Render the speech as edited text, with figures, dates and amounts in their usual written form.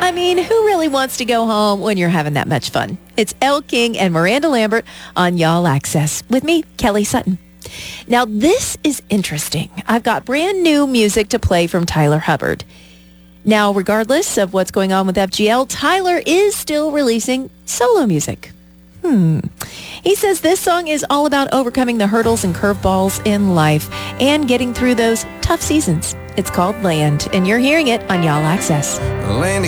I mean, who really wants to go home when you're having that much fun? It's Elle King and Miranda Lambert on Y'all Access with me, Kelly Sutton. Now, this is interesting. I've got brand new music to play from Tyler Hubbard. Now, regardless of what's going on with FGL, Tyler is still releasing solo music. He says this song is all about overcoming the hurdles and curveballs in life and getting through those tough seasons. It's called Land, and you're hearing it on Y'all Access. Land